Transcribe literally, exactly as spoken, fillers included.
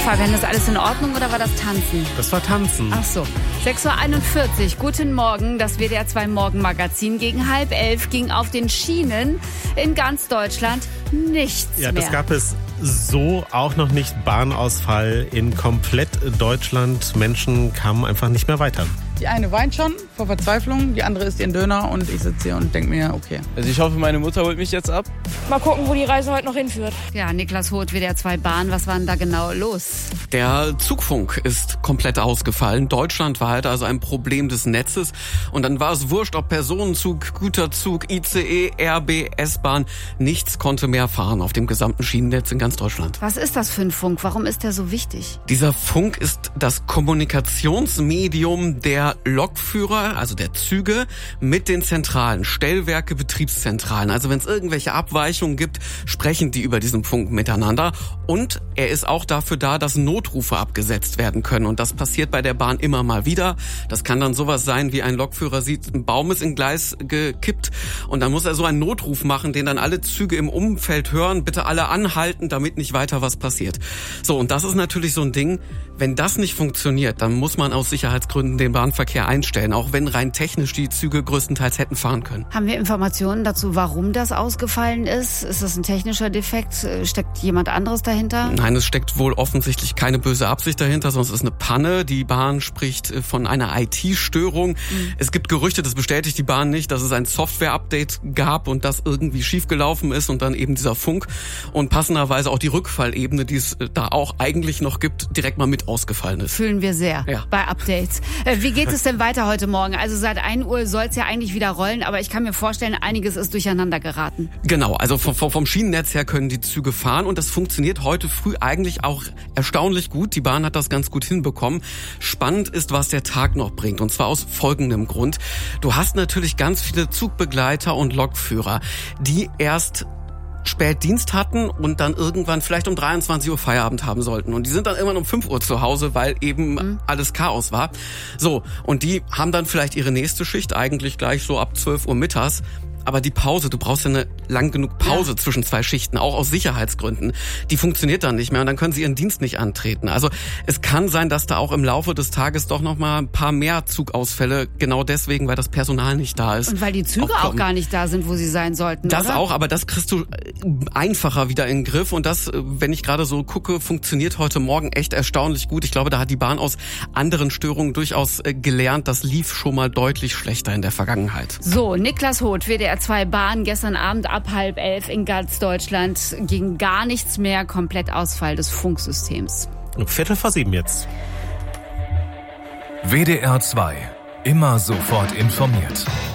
Fabian, ist alles in Ordnung oder war das Tanzen? Das war Tanzen. Ach so. sechs Uhr einundvierzig, guten Morgen. Das W D R zwei Morgenmagazin. Gegen halb elf ging auf den Schienen in ganz Deutschland nichts Ja, mehr. das gab es so auch noch nicht. Bahnausfall in komplett Deutschland. Menschen kamen einfach nicht mehr weiter. Die eine weint schon vor Verzweiflung, die andere isst ihren Döner und ich sitze hier und denke mir, okay. Also ich hoffe, meine Mutter holt mich jetzt ab. Mal gucken, wo die Reise heute noch hinführt. Ja, Niklas Hoth, W D R zwei Bahn. Was war denn da genau los? Der Zugfunk ist komplett ausgefallen. Deutschlandweit, also ein Problem des Netzes. Und dann war es wurscht, ob Personenzug, Güterzug, I C E, R B, S-Bahn. Nichts konnte mehr fahren auf dem gesamten Schienennetz in ganz Deutschland. Was ist das für ein Funk? Warum ist der so wichtig? Dieser Funk ist das Kommunikationsmedium der Lokführer, also der Züge, mit den Zentralen, Stellwerke, Betriebszentralen. Also wenn es irgendwelche Abweichungen gibt, sprechen die über diesen Funk miteinander. Und er ist auch dafür da, dass Notrufe abgesetzt werden können. Und das passiert bei der Bahn immer mal wieder. Das kann dann sowas sein, wie ein Lokführer sieht, ein Baum ist in Gleis gekippt. Und dann muss er so einen Notruf machen, den dann alle Züge im Umfeld hören. Bitte alle anhalten, damit nicht weiter was passiert. So, und das ist natürlich so ein Ding, wenn das nicht funktioniert, dann muss man aus Sicherheitsgründen den Bahnverkehr einstellen, auch wenn rein technisch die Züge größtenteils hätten fahren können. Haben wir Informationen dazu, warum das ausgefallen ist? Ist das ein technischer Defekt? Steckt jemand anderes dahinter? Nein, es steckt wohl offensichtlich keine böse Absicht dahinter, sondern es ist eine Panne. Die Bahn spricht von einer I T-Störung. Mhm. Es gibt Gerüchte, das bestätigt die Bahn nicht, dass es ein Software-Update gab und das irgendwie schiefgelaufen ist und dann eben dieser Funk und passenderweise auch die Rückfallebene, die es da auch eigentlich noch gibt, direkt mal mit ausgefallen ist. Fühlen wir sehr ja. bei Updates. Wie geht es denn weiter heute Morgen? Also seit ein Uhr soll es ja eigentlich wieder rollen, aber ich kann mir vorstellen, einiges ist durcheinander geraten. Genau, also vom, vom Schienennetz her können die Züge fahren und das funktioniert heute früh eigentlich auch erstaunlich gut. Die Bahn hat das ganz gut hinbekommen. Spannend ist, was der Tag noch bringt und zwar aus folgendem Grund. Du hast natürlich ganz viele Zugbegleiter und Lokführer, die erst spät Dienst hatten und dann irgendwann vielleicht um dreiundzwanzig Uhr Feierabend haben sollten. Und die sind dann irgendwann um fünf Uhr zu Hause, weil eben mhm. alles Chaos war. So, und die haben dann vielleicht ihre nächste Schicht, eigentlich gleich so ab zwölf Uhr mittags. Aber die Pause, du brauchst ja eine lang genug Pause ja. zwischen zwei Schichten, auch aus Sicherheitsgründen. Die funktioniert dann nicht mehr und dann können sie ihren Dienst nicht antreten. Also es kann sein, dass da auch im Laufe des Tages doch noch mal ein paar mehr Zugausfälle, genau deswegen, weil das Personal nicht da ist. Und weil die Züge auch, auch gar nicht da sind, wo sie sein sollten, Das oder? auch, aber das kriegst du einfacher wieder in den Griff. Und das, wenn ich gerade so gucke, funktioniert heute Morgen echt erstaunlich gut. Ich glaube, da hat die Bahn aus anderen Störungen durchaus gelernt. Das lief schon mal deutlich schlechter in der Vergangenheit. So, Niklas Hoth, W D R zwei Bahn, gestern Abend ab halb elf in ganz Deutschland ging gar nichts mehr, komplett Ausfall des Funksystems. Viertel vor sieben jetzt. W D R zwei, immer sofort informiert.